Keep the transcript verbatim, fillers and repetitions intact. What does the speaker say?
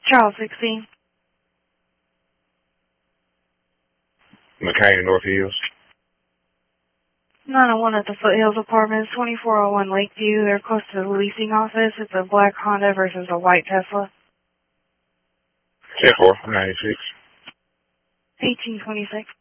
Charles sixteen. McCain, North Hills. nine oh one at the Foothills Apartments, twenty-four oh one Lakeview. They're close to the leasing office. It's a black Honda versus a white Tesla. ten four ninety-six. eighteen twenty-six.